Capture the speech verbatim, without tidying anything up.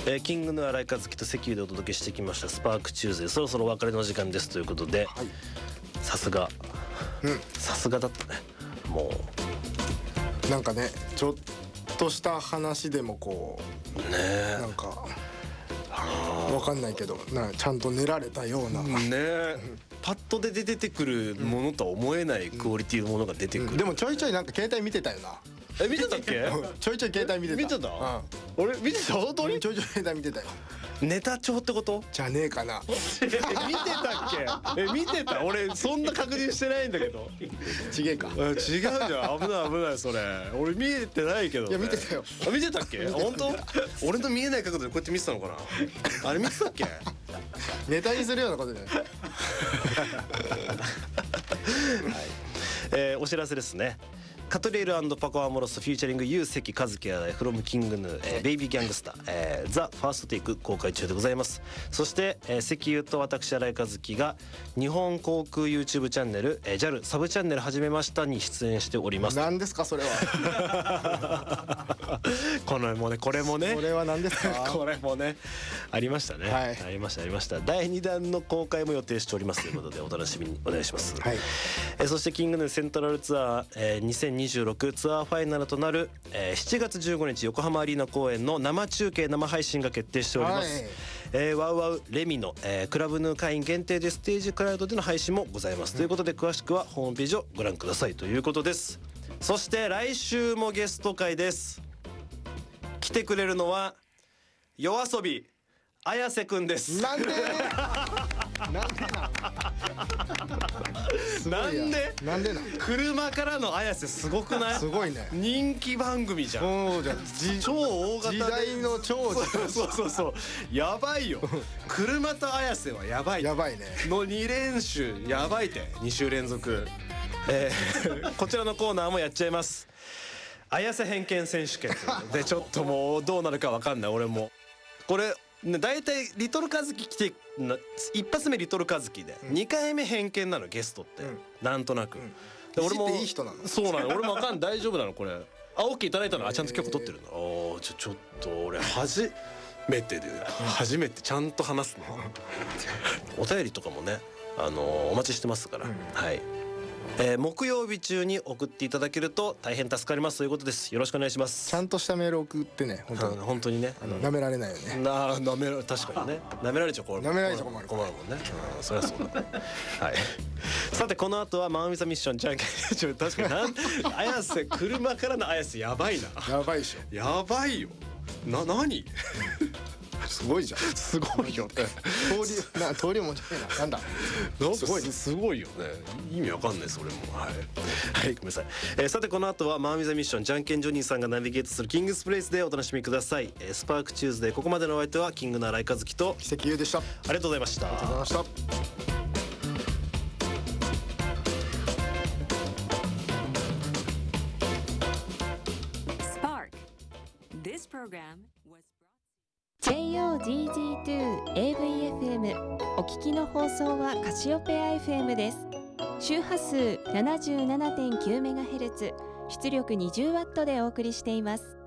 えー、キングの新井和樹と関裕でお届けしてきましたスパークチューズデー、そろそろお別れの時間ですということで、さすがさすがだったね。もうなんかね、ちょっとした話でもこうねえ、 なんかわかんないけどな、ちゃんと練られたようなねえ、パッとで出てくるものとは思えないクオリティのものが出てくる、うんうん、 でもちょいちょいなんか携帯見てたよな。 え、見てたっけちょいちょい携帯見てた。 見てた、うん、俺見てた、本当にちょいちょい携帯見てたよ。 ネタ帳ってことじゃねえかな。 見てたっけ？え、見てた？俺そんな確認してないんだけど。 ちげえか。 違うじゃん、危ない危ないそれ。俺見えてないけど、ね。 いや見てたよ。 あ、見てたっけ？本当？俺の見えない角度でこうやって見てたのかな。あれ見てたっけ？ ネタにするようなことじゃない。はい、 えー、お知らせですね。カトレール&パコアモロスフューチャリングユー関和樹やフロムキングヌー、えー、ベイビーギャングスター、えー、ザ・ファーストテイク公開中でございます。そして、えー、関裕と私新井和樹が日本航空 YouTube チャンネル、えー、ジャル サブチャンネル始めましたに出演しております。 何ですかそれは。 このもね、これもね、 これは何ですか。 これもねありましたね、はい、ありましたありました。だいにだんの公開も予定しておりますということでお楽しみにお願いします、はい。えー、そしてキングヌーセントラルツアー、えー、にせんにじゅうろくツアーファイナルとなる、えー、しちがつじゅうごにち横浜アリーナ公演の生中継生配信が決定しております、はい。えー、ワウワウレミの、えー、クラブヌー会員限定でステージクラウドでの配信もございます、うん、ということで詳しくはホームページをご覧くださいということです。そして来週もゲスト会です。来てくれるのはYOASOBI綾瀬くんです。 なんでなんでななんでなんでな車からの綾瀬すごくない？ すごいね。 人気番組じゃん。 おじゃ超大型で時代の超時代。 そうそうそうやばいよ。車と綾瀬はやばい。 やばいね。 のに連週やばいてに週連続。えー、こちらのコーナーもやっちゃいます。綾瀬偏見選手権でちょっともうどうなるかわかんない。俺もこれだいたいリトルカズキ来て一発目リトルカズキで、うん、にかいめ偏見なのゲストって、うん、なんとなく、うん、 で俺もいい人なの。 そうなの。俺もわかんない大丈夫なのこれ。あ、オッケーいただいたの。あ、ちゃんと許可取ってるの。あ、ちょちょっと俺初めてで初めてちゃんと話すの。お便りとかもね、あのー、お待ちしてますから、うん、はい。えー、木曜日中に送っていただけると大変助かりますということです。よろしくお願いします。 ちゃんとしたメール送ってね、本当に、うん、 本当にね、 あの舐められないよね。 な舐めら確かにね、舐められちゃ困る。 舐められちゃ困る。 困るもんね。うん、そりゃそうだ。はい。さてこの後はマンウィザミッションじゃんけん。確かになん綾瀬車からの綾瀬やばいな。 やばいでしょ。 やばいよ。な何？ すごいじゃん。 すごいよね。 通りな通りもんじゃねえな。なんだ。 すごいすごいよね。意味わかんないそれも。はい。はい、ごめんなさい。えー、さてこの後はマンウィザミッションじゃんけんジョニーさんがナビゲートするキングスプレイスでお楽しみください。えー、スパークチューズデーここまでのお相手はキングの新井和樹と関裕でした。ありがとうございました。 ありがとうございました。 This program was ジェイオージージーツー エーブイエフエム お聞きの放送はカシオペア エフエム です。周波数 ななじゅうななてんきゅうメガヘルツ 出力 にじゅうワット でお送りしています。